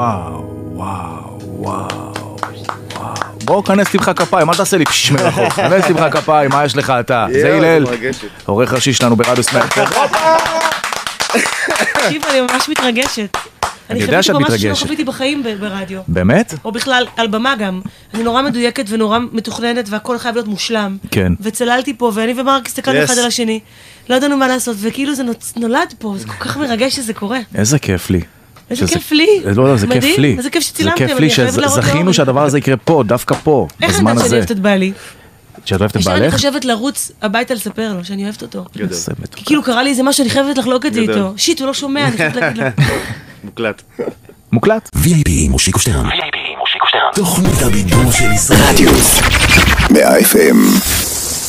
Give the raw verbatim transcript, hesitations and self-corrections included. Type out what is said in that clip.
וואו, וואו, וואו. בואו כנס תמחא כפיים, אל תעשה לי פשש מרחוב, כנס תמחא כפיים, מה יש לך אתה? זה הלל, עורך ראשי שלנו ברדיו סמאק. תקשיב, אני ממש מתרגשת. אני יודע שאת מתרגשת. אני חוויתי חוויתי בחיים ברדיו. באמת? או בכלל, על במה גם. אני נורא מדויקת ונורא מתוכננת, והכל חייב להיות מושלם. כן. וצללתי פה, ואני ומרק הסתכלנו אחד על השני. לא ידענו מה לעשות, וכאילו זה נולד פה, זה כל כך מרגש שזה קורה. איזה כיף לי. איזה כיף לי. לא, לא, זה כיף לי. איזה כיף שצילמתם. זה כיף לי שזכינו שהדבר הזה יקרה פה, דווקא פה, בזמן הזה. איך אני יודעת שאני אוהבת את בעלי? שאת אוהבת את בעלך? אני חושבת לרוץ הביתה לספר לו שאני אוהבת אותו. גדול. כי כאילו קרה לי איזה משהו, אני חייבת לחלוק את זה איתו. שיט, הוא לא שומע, אני חייבת להגיד לו. מוקלט. מוקלט? וי איי פי עם מושיקו שטרן. וי איי פי עם מושיקו שטרן. תוכנית הבידור של ישראל. רדיוס. מאה אף אם.